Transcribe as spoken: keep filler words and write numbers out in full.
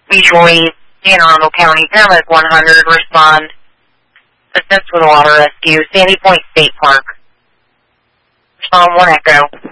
Mutually, Anne Arundel County, Paramedic one hundred, respond. Assist with water rescue, Sandy Point State Park. Respond one Echo.